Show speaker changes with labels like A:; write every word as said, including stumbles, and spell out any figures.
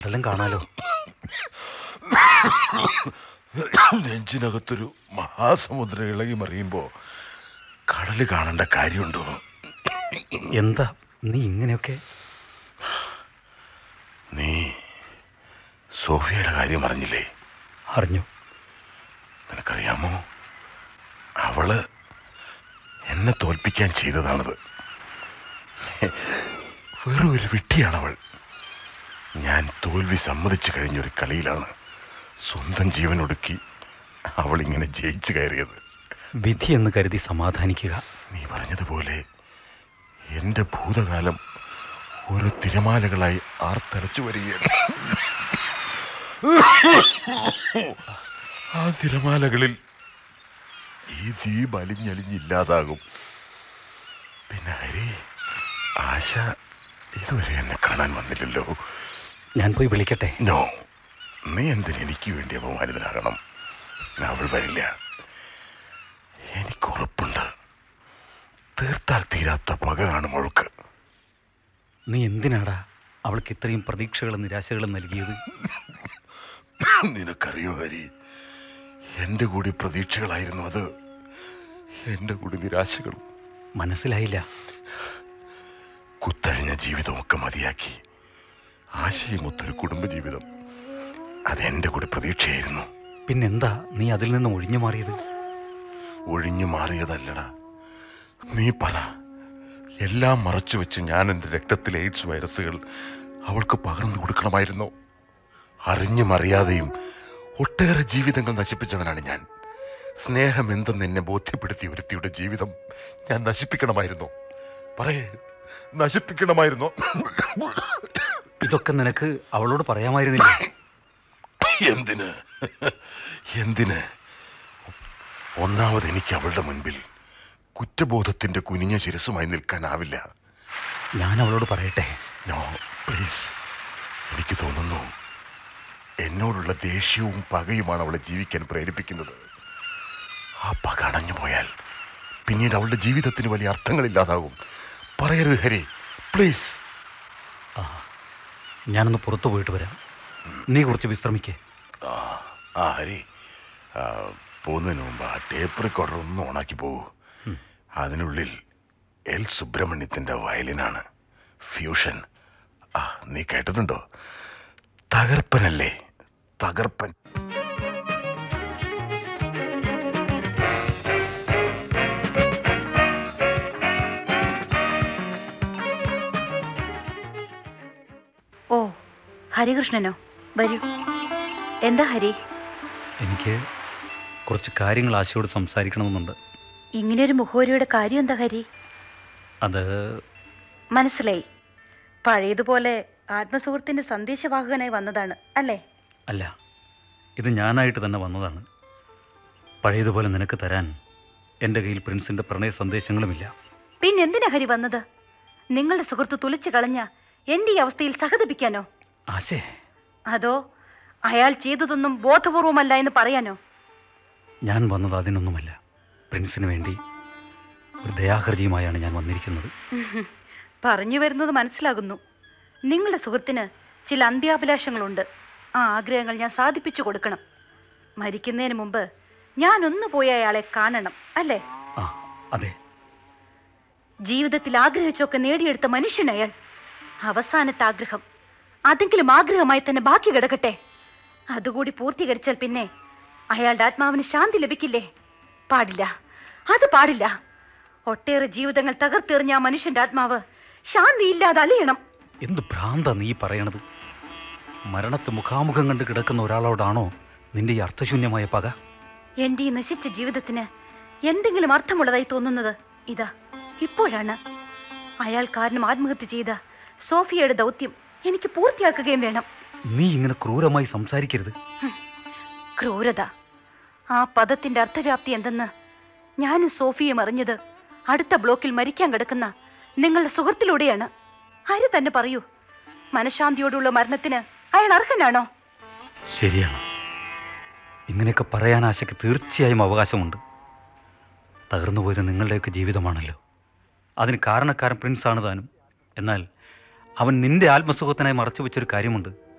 A: എല്ലാം കാണാലോ.
B: നെഞ്ചിനകത്തൊരു മഹാസമുദ്രം ഇളകി മറിയുമ്പോ കടല് കാണേണ്ട കാര്യമുണ്ടോ?
A: എന്താ നീ ഇങ്ങനെയൊക്കെ?
B: നീ സോഫിയയുടെ കാര്യം അറിഞ്ഞില്ലേ?
A: അറിഞ്ഞു.
B: നിനക്കറിയാമോ, അവള് എന്നെ തോൽപ്പിക്കാൻ ചെയ്തതാണത്. വെറും ഒരു വിട്ടിയാണവൾ. ഞാൻ തോൽവി സമ്മതിച്ചു കഴിഞ്ഞൊരു കളിയിലാണ് സ്വന്തം ജീവനൊടുക്കി അവളിങ്ങനെ ജയിച്ചു കയറിയത്.
A: വിധി എന്ന് കരുതി സമാധാനിക്കുക.
B: നീ പറഞ്ഞതുപോലെ എൻ്റെ ഭൂതകാലം ഓരോ തിരമാലകളായി ആർത്തലച്ചു വരികയാണ്. ആ തിരമാലകളിൽ ഈ ദ്വീപ് അലിഞ്ഞലിഞ്ഞില്ലാതാകും. പിന്നെ ഹരി, ആശ ഇതുവരെ എന്നെ കാണാൻ വന്നില്ലല്ലോ.
A: ഞാൻ പോയി വിളിക്കട്ടെ?
B: നോ, നീ എന്തിന് എനിക്ക് വേണ്ടി അപമാനിതനാകണം? അവൾ വരില്ല. എനിക്കുറപ്പുണ്ട്, തീർത്താൽ തീരാത്ത പക കാണും അവൾക്ക്.
A: നീ എന്തിനാടാ അവൾക്ക് ഇത്രയും പ്രതീക്ഷകളും നിരാശകളും നൽകിയത്?
B: നിനക്കറിയോ ഹരി, എൻ്റെ കൂടി പ്രതീക്ഷകളായിരുന്നു അത്, എൻ്റെ കൂടി നിരാശകളും.
A: മനസ്സിലായില്ല.
B: കുത്തഴിഞ്ഞ ജീവിതമൊക്കെ മതിയാക്കി ആശയമൊത്തൊരു കുടുംബജീവിതം, അതെൻ്റെ കൂടി പ്രതീക്ഷയായിരുന്നു.
A: പിന്നെന്താ നീ അതിൽ നിന്ന് ഒഴിഞ്ഞു മാറിയത്?
B: ഒഴിഞ്ഞു മാറിയതല്ലടാ, നീ പറ. എല്ലാം മറച്ചു വെച്ച് ഞാൻ എൻ്റെ രക്തത്തിലെ എയ്ഡ്സ് വൈറസുകൾ അവൾക്ക് പകർന്നു കൊടുക്കണമായിരുന്നു. അറിഞ്ഞും അറിയാതെയും ഒട്ടേറെ ജീവിതങ്ങൾ നശിപ്പിച്ചവനാണ് ഞാൻ. സ്നേഹം എന്തെന്ന് എന്നെ ബോധ്യപ്പെടുത്തിയ ഒരുത്തിയുടെ ജീവിതം ഞാൻ നശിപ്പിക്കണമായിരുന്നു. പറയേ, നശിപ്പിക്കണമായിരുന്നു.
A: ഇതൊക്കെ നിനക്ക് അവളോട് പറയാമായിരുന്നില്ല?
B: എന്തിന് എന്തിന് ഒന്നാമത് എനിക്ക് അവളുടെ മുൻപിൽ കുറ്റബോധത്തിന്റെ കുനിഞ്ഞ ശിരസുമായി നിൽക്കാനാവില്ല.
A: ഞാൻ അവളോട് പറയട്ടെ?
B: No please. എനിക്ക് തോന്നുന്നു എന്നോടുള്ള ദേഷ്യവും പകയുമാണ് അവളെ ജീവിക്കാൻ പ്രേരിപ്പിക്കുന്നത്. ആ പക അണഞ്ഞു പോയാൽ പിന്നീട് അവളുടെ ജീവിതത്തിന് വലിയ അർത്ഥങ്ങളില്ലാതാകും. പറയരുത് ഹരി, പ്ലീസ്.
A: ആ, ഞാനൊന്ന് പുറത്തു പോയിട്ട് വരാം. നീ കുറച്ച് വിശ്രമിക്കേ.
B: ആ ആ ഹരി, പോകുന്നതിന് മുമ്പ് ആ ടേപ്പ് റെക്കോർഡർ ഒന്ന് ഓണാക്കി പോകൂ. അതിനുള്ളിൽ എൽ സുബ്രഹ്മണ്യത്തിൻ്റെ വയലിനാണ്, ഫ്യൂഷൻ. ആ, നീ കേട്ടിട്ടുണ്ടോ? തകർപ്പനല്ലേ, തകർപ്പൻ.
C: ഓ, ഹരികൃഷ്ണനോ? വരൂ. എന്താ ഹരി?
A: എനിക്ക് കുറച്ച് കാര്യങ്ങൾ ആശയോട് സംസാരിക്കണമെന്നുണ്ട്.
C: ഇങ്ങനെയൊരു മുഖോരിയുടെ കാര്യം എന്താ ഹരി?
A: അത്
C: മനസ്സിലായി. പഴയതുപോലെ ആത്മസുഹൃത്തിൻ്റെ സന്ദേശവാഹകനായി വന്നതാണ് അല്ലേ?
A: അല്ല, ഇത് ഞാനായിട്ട് തന്നെ വന്നതാണ്. പഴയതുപോലെ നിനക്ക് തരാൻ എൻ്റെ കയ്യിൽ പ്രിൻസിൻ്റെ പ്രണയ സന്ദേശങ്ങളുമില്ല.
C: പിന്നെന്തിനാ ഹരി വന്നത്? നിങ്ങളുടെ സുഹൃത്ത് തുലച്ചു കളഞ്ഞ എൻ്റെ ഈ അവസ്ഥയിൽ സഹതപിക്കാനോ?
A: ആശേ,
C: അതോ അയാൾ ചെയ്തതൊന്നും ബോധപൂർവമല്ല എന്ന് പറയാനോ?
A: ഞാൻ വന്നത് അതിനൊന്നുമല്ല. പ്രിൻസിന് വേണ്ടി ഒരു ദയാഹർജിയുമായാണ് ഞാൻ വന്നിരിക്കുന്നത്.
C: പറഞ്ഞു വരുന്നത് മനസ്സിലാകുന്നു. നിങ്ങളുടെ സുഹൃത്തിന് ചില അന്ത്യാഭിലാഷങ്ങളുണ്ട്. ആ ആഗ്രഹങ്ങൾ ഞാൻ സാധിപ്പിച്ചു കൊടുക്കണം. മരിക്കുന്നതിന് മുമ്പ് ഞാനൊന്നു പോയി അയാളെ കാണണം, അല്ലേ?
A: ആ, അതെ.
C: ജീവിതത്തിൽ ആഗ്രഹിച്ചൊക്കെ നേടിയെടുത്ത മനുഷ്യനയാൾ. അവസാനത്തെ ആഗ്രഹം അതെങ്കിലും ആഗ്രഹമായി തന്നെ ബാക്കി കിടക്കട്ടെ. അതുകൂടി പൂർത്തീകരിച്ചാൽ പിന്നെ അയാളുടെ ആത്മാവിന് ശാന്തി ലഭിക്കില്ലേ? പാടില്ല, അത് പാടില്ല. ഒട്ടേറെ ജീവിതങ്ങൾ തകർത്തെറിഞ്ഞ ആ മനുഷ്യന്റെ ആത്മാവ് ശാന്തിയില്ലാതെ അലയണം.
A: എന്ത് ഭ്രാന്താ നീ പറയണത്? മരണത്തെ മുഖാമുഖം കണ്ട് കിടക്കുന്ന ഒരാളോടാണോ നിന്റെ ഈ അർത്ഥശൂന്യമായ പക?
C: എന്റെ ഈ നശിച്ച ജീവിതത്തിന് എന്തെങ്കിലും അർത്ഥമുള്ളതായി തോന്നുന്നത് ഇതാ ഇപ്പോഴാണ്. അയാൾ കാരണം ആത്മഹത്യ ചെയ്ത സോഫിയയുടെ ദൗത്യം എനിക്ക് പൂർത്തിയാക്കുകയും വേണം.
A: നീ ഇങ്ങനെ ക്രൂരമായി സംസാരിക്കരുത്.
C: ക്രൂരത, ആ പദത്തിന്റെ അർത്ഥവ്യാപ്തി എന്തെന്ന് ഞാനും സോഫിയും അറിഞ്ഞത് അടുത്ത ബ്ലോക്കിൽ മരിക്കാൻ കിടക്കുന്ന നിങ്ങളുടെ സുഹൃത്തിലൂടെയാണ്. ഹരി തന്നെ പറയൂ, മനഃശാന്തിയോടുള്ള മരണത്തിന് അയാൾ അർഹനാണോ?
A: ശരിയാണ്. ഇങ്ങനെയൊക്കെ പറയാൻ ആശയ്ക്ക് തീർച്ചയായും അവകാശമുണ്ട്. തകർന്നുപോയത് നിങ്ങളുടെയൊക്കെ ജീവിതമാണല്ലോ. അതിന് കാരണക്കാരൻ പ്രിൻസാണ് താനും. എന്നാൽ അവൻ നിന്റെ ആത്മസുഖത്തിനായി മറച്ചു വെച്ചൊരു കാര്യമുണ്ട്.